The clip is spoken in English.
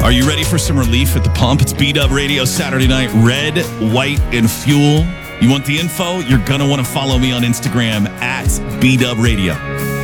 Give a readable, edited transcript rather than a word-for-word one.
Are you ready for some relief at the pump? It's B-Dub Radio Saturday night. Red, white, and fuel. You want the info? You're going to want to follow me on Instagram at B-Dub Radio.